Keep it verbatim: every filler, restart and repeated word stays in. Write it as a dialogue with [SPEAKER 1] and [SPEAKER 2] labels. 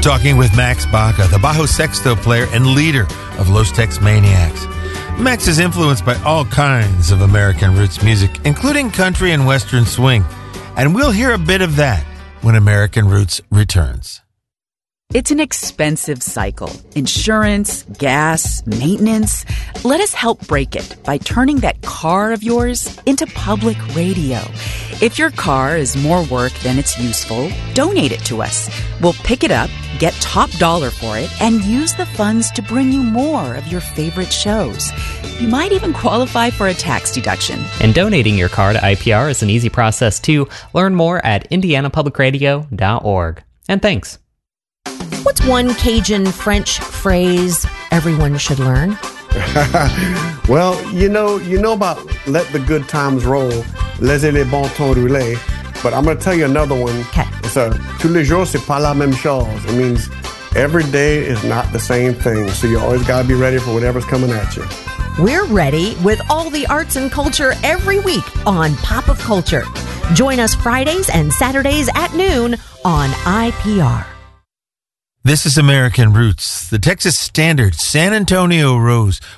[SPEAKER 1] talking with Max Baca, the Bajo Sexto player and leader of Los Tex Maniacs. Max is influenced by all kinds of American roots music, including country and western swing. And we'll hear a bit of that when American Roots returns.
[SPEAKER 2] It's an expensive cycle. Insurance, gas, maintenance. Let us help break it by turning that car of yours into public radio. If your car is more work than it's useful, donate it to us. We'll pick it up, get top dollar for it, and use the funds to bring you more of your favorite shows. You might even qualify for a tax deduction.
[SPEAKER 3] And donating your car to I P R is an easy process too. Learn more at indiana public radio dot org. And thanks.
[SPEAKER 4] What's one Cajun French phrase everyone should learn?
[SPEAKER 5] Well, you know, you know about let the good times roll, laissez les bons temps rouler. But I'm going to tell you another one.
[SPEAKER 4] Okay.
[SPEAKER 5] It's a tous les jours c'est pas la même chose. It means every day is not the same thing. So you always got to be ready for whatever's coming at you.
[SPEAKER 4] We're ready with all the arts and culture every week on Pop of Culture. Join us Fridays and Saturdays at noon on I P R.
[SPEAKER 1] This is American Roots. The Texas Standard San Antonio Rose